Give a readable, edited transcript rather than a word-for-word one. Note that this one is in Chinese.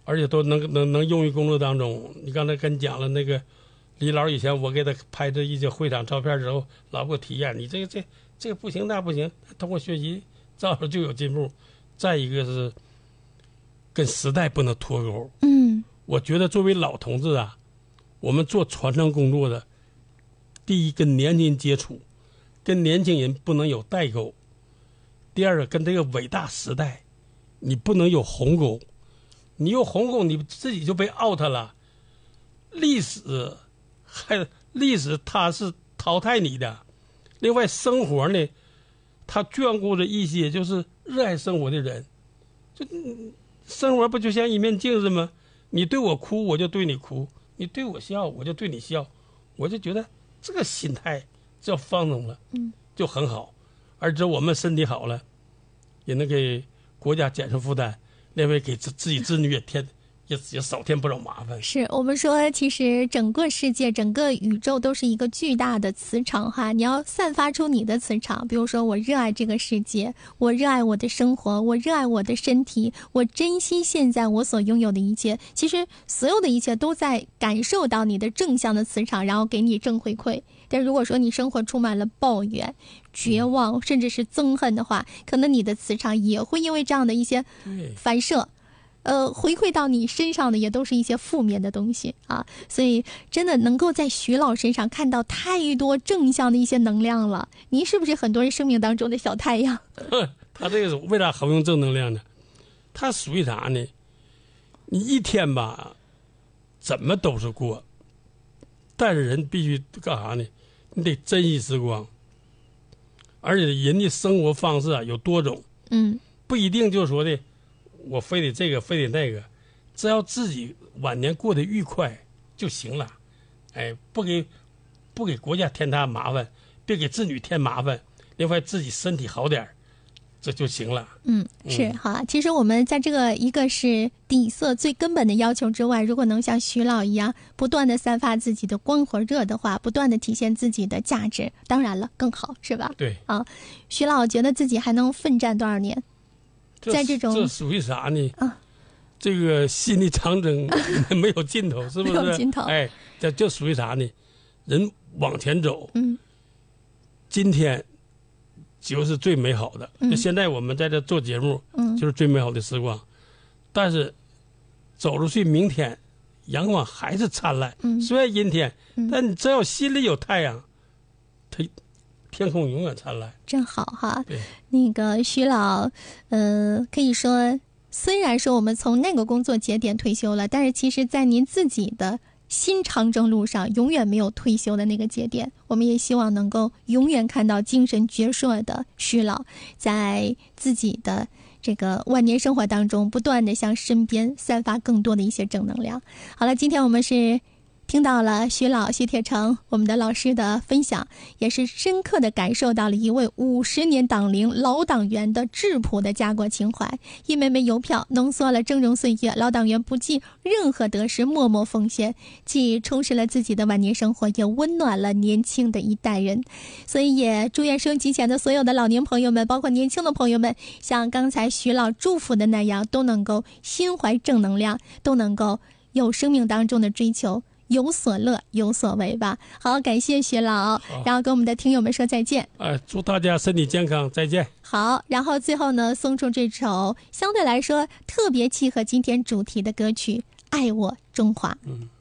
而且都能用于工作当中。你刚才跟你讲了那个李老以前我给他拍的一些会场照片之后，老给我提验，你这个不行那不行，通过学习照着就有进步。再一个是跟时代不能脱钩。我觉得作为老同志啊，我们做传承工作的，第一跟年轻人接触，跟年轻人不能有代沟；第二个跟这个伟大时代，你不能有鸿沟。你有鸿沟，你自己就被 out 了。历史它是淘汰你的。另外，生活呢，它眷顾着一些就是热爱生活的人。就生活不就像一面镜子吗？你对我哭，我就对你哭；你对我笑，我就对你笑。我就觉得这个心态只要放纵了，就很好。而且我们身体好了，也能给国家减轻负担，另外给自己子女也少添不少麻烦。 是我们说，其实整个世界、整个宇宙都是一个巨大的磁场哈。你要散发出你的磁场，比如说我热爱这个世界，我热爱我的生活，我热爱我的身体，我珍惜现在我所拥有的一切。其实所有的一切都在感受到你的正向的磁场，然后给你正回馈。但如果说你生活充满了抱怨、绝望，甚至是憎恨的话，可能你的磁场也会因为这样的一些反射。回馈到你身上的也都是一些负面的东西啊，所以真的能够在徐老身上看到太多正向的一些能量了。您是不是很多人生命当中的小太阳？ 他这个为啥好用正能量呢？他属于啥呢？你一天吧，怎么都是过，但是人必须干啥呢？你得珍惜时光。而且人的生活方式啊有多种，不一定就是说的。我非得这个非得那个，只要自己晚年过得愉快就行了。不给国家添大麻烦，别给子女添麻烦，另外自己身体好点，这就行了。 是好。其实我们在这个一个是底色最根本的要求之外，如果能像徐老一样不断的散发自己的光和热的话，不断的体现自己的价值，当然了更好，是吧？ 对啊，徐老觉得自己还能奋战多少年？在这种这属于啥呢？这个心理长征没有尽头，是不是？ 没有尽头。 这属于啥呢？人往前走，今天就是最美好的。就现在我们在这做节目，就是最美好的时光。但是走出去，明天阳光还是灿烂。虽然阴天，但你只要心里有太阳，天空永远灿烂， 真好哈。 对， 那个徐老，可以说，虽然说我们从那个工作节点退休了，但是其实在您自己的新长征路上，永远没有退休的那个节点。我们也希望能够永远看到精神矍铄的徐老，在自己的这个晚年生活当中，不断的向身边散发更多的一些正能量。好了，今天我们是听到了徐铁成我们的老师的分享，也是深刻的感受到了一位50年党龄老党员的质朴的家国情怀。一枚枚邮票浓缩了峥嵘岁月，老党员不计任何得失，默默奉献，既充实了自己的晚年生活，也温暖了年轻的一代人。所以也祝愿收音机前的所有的老年朋友们，包括年轻的朋友们，像刚才徐老祝福的那样，都能够心怀正能量，都能够有生命当中的追求，有所乐有所为吧。好，感谢徐老，然后跟我们的听友们说再见。 祝大家身体健康，再见。 好，然后最后呢，送出这首相对来说特别契合今天主题的歌曲《爱我中华》。